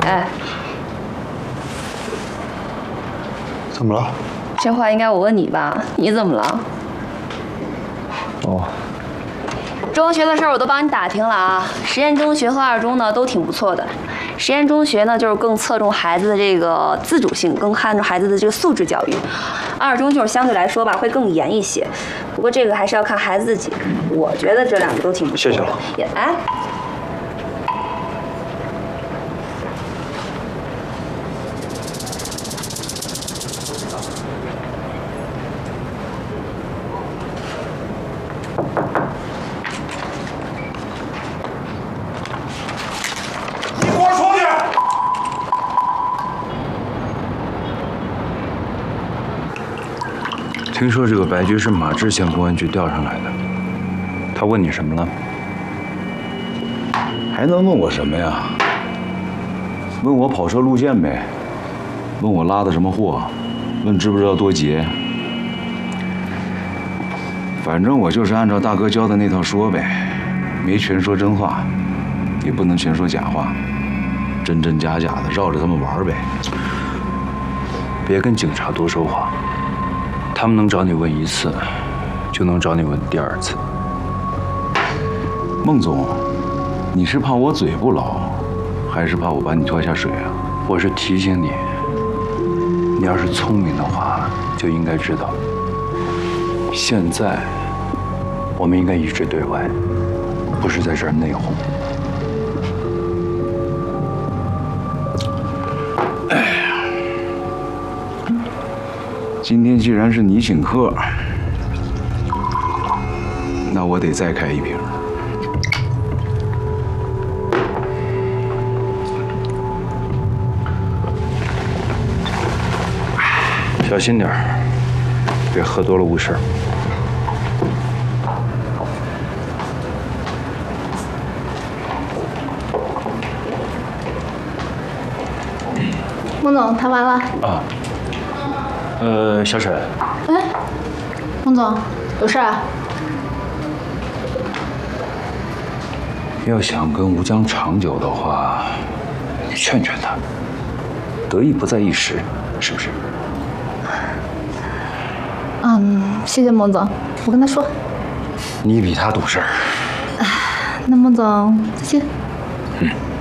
哎， 怎么了？ 这话应该我问你吧？你怎么了？ 哦， 中学的事儿我都帮你打听了啊。实验中学和二中呢都挺不错的。实验中学呢就是更侧重孩子的这个自主性，更看重孩子的这个素质教育。二中就是相对来说吧会更严一些，不过这个还是要看孩子自己。我觉得这两个都挺不错的。 谢谢了。 也哎。 听说这个白菊是马志县公安局调上来的，他问你什么了？ 还能问我什么呀？问我跑车路线呗，问我拉的什么货，问知不知道多劫。反正我就是按照大哥教的那套说呗，没全说真话，也不能全说假话，真真假假的绕着他们玩呗。 别跟警察多说话。他们能找你问一次，就能找你问第二次。 孟总，你是怕我嘴不牢，还是怕我把你拖下水啊？ 我是提醒你，你要是聪明的话，就应该知道，现在我们应该一致对外，不是在这儿内讧。 今天既然是你请客，那我得再开一瓶。 小心点儿，别喝多了误事儿。 孟总谈完了啊。小沈。 哎，孟总，有事啊？ 要想跟吴江长久的话，你劝劝他，得意不在一时，是不是？ 谢谢孟总，我跟他说。 你比他懂事儿。 那孟总再见。 嗯。